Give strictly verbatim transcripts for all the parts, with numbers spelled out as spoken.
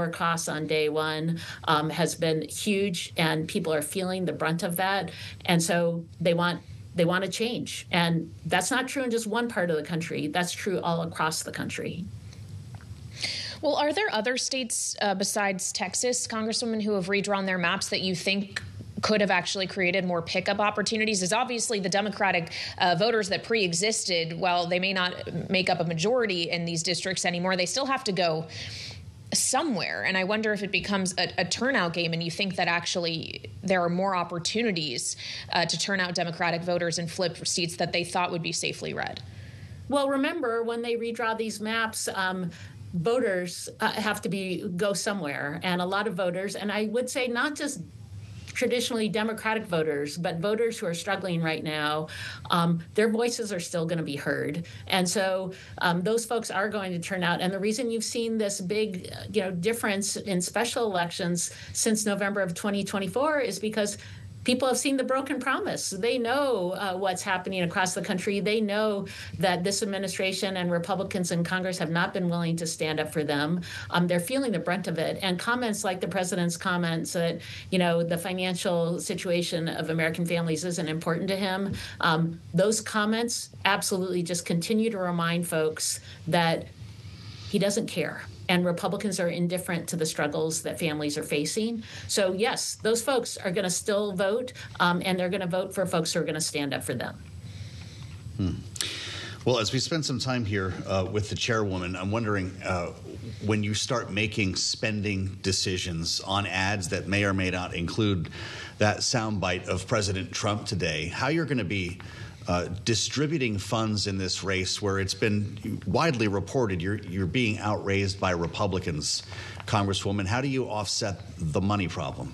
lower costs on day one um, has been huge, and people are feeling the brunt of that. And so they want they want to change. And that's not true in just one part of the country. That's true all across the country. Well, are there other states uh, besides Texas, Congresswoman, who have redrawn their maps that you think could have actually created more pickup opportunities? Is obviously the Democratic uh, voters that pre-existed, while they may not make up a majority in these districts anymore, they still have to go somewhere. And I wonder if it becomes a, a turnout game, and you think that actually there are more opportunities uh, to turn out Democratic voters and flip seats that they thought would be safely red. Well, remember, when they redraw these maps, um, voters uh, have to be go somewhere. And a lot of voters, and I would say not just traditionally Democratic voters, but voters who are struggling right now, um, their voices are still going to be heard. And so um, those folks are going to turn out. And the reason you've seen this big, you know, difference in special elections since November of twenty twenty-four is because people have seen the broken promise. They know uh, what's happening across the country. They know that this administration and Republicans in Congress have not been willing to stand up for them. Um, they're feeling the brunt of it. And comments like the president's comments that, you know, the financial situation of American families isn't important to him. Um, those comments absolutely just continue to remind folks that he doesn't care. And Republicans are indifferent to the struggles that families are facing. So, yes, those folks are going to still vote, um, and they're going to vote for folks who are going to stand up for them. Hmm. Well, as we spend some time here uh, with the chairwoman, I'm wondering, uh, when you start making spending decisions on ads that may or may not include that soundbite of President Trump today, how you're going to be Uh, distributing funds in this race where it's been widely reported you're you're being outraised by Republicans, Congresswoman. How do you offset the money problem?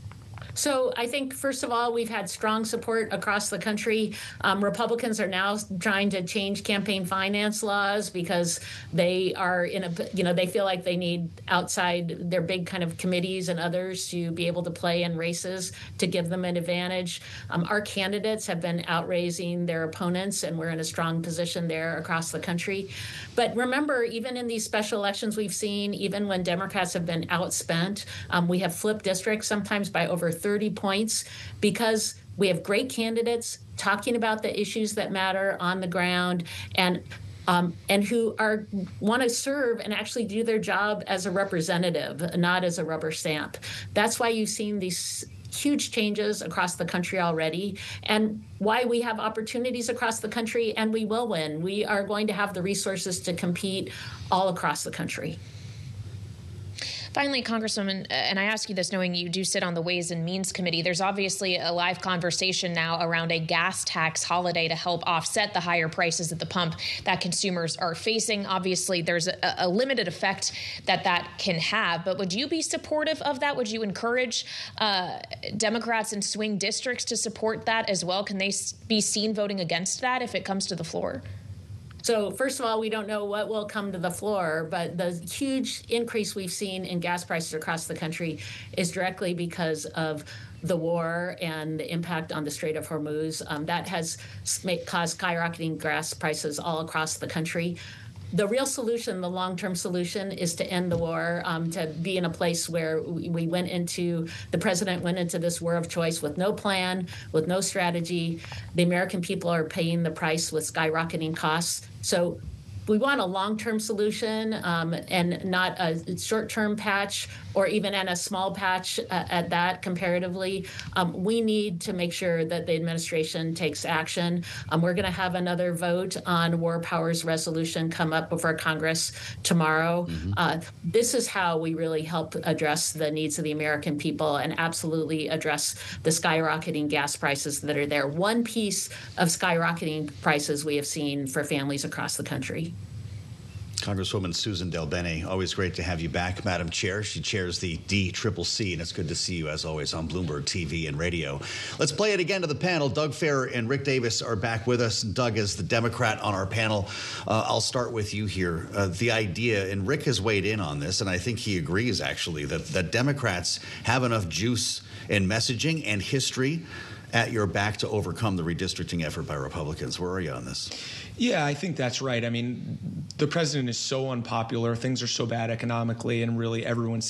So I think, first of all, we've had strong support across the country. Um, Republicans are now trying to change campaign finance laws because they are in a, you know, they feel like they need outside their big kind of committees and others to be able to play in races to give them an advantage. Um, our candidates have been outraising their opponents, and we're in a strong position there across the country. But remember, even in these special elections we've seen, even when Democrats have been outspent, um, we have flipped districts sometimes by over thirty points because we have great candidates talking about the issues that matter on the ground, and um, and who are want to serve and actually do their job as a representative, not as a rubber stamp. That's why you've seen these huge changes across the country already, and why we have opportunities across the country, and we will win. We are going to have the resources to compete all across the country. Finally, Congresswoman, and I ask you this knowing you do sit on the Ways and Means Committee, there's obviously a live conversation now around a gas tax holiday to help offset the higher prices at the pump that consumers are facing. Obviously, there's a, a limited effect that that can have, but would you be supportive of that? Would you encourage uh, Democrats in swing districts to support that as well? Can they be seen voting against that if it comes to the floor? So first of all, we don't know what will come to the floor, but the huge increase we've seen in gas prices across the country is directly because of the war and the impact on the Strait of Hormuz. Um, that has caused skyrocketing gas prices all across the country. The real solution, the long-term solution, is to end the war, um, to be in a place where we went into, the president went into this war of choice with no plan, with no strategy. The American people are paying the price with skyrocketing costs. So we want a long-term solution um, and not a short-term patch, or even in a small patch uh, at that comparatively. Um, we need to make sure that the administration takes action. Um, we're going to have another vote on War Powers resolution come up before Congress tomorrow. Mm-hmm. Uh, this is how we really help address the needs of the American people and absolutely address the skyrocketing gas prices that are there. One piece of skyrocketing prices we have seen for families across the country. Congresswoman Susan DelBene, always great to have you back, Madam Chair. She chairs the D C C C, and it's good to see you, as always, on Bloomberg T V and radio. Let's play it again to the panel. Doug Farrar and Rick Davis are back with us. Doug is the Democrat on our panel. Uh, I'll start with you here. Uh, the idea, and Rick has weighed in on this, and I think he agrees, actually, that, that Democrats have enough juice in messaging and history at your back to overcome the redistricting effort by Republicans. Where are you on this? Yeah, I think that's right. I mean, the president is so unpopular. Things are so bad economically, and really everyone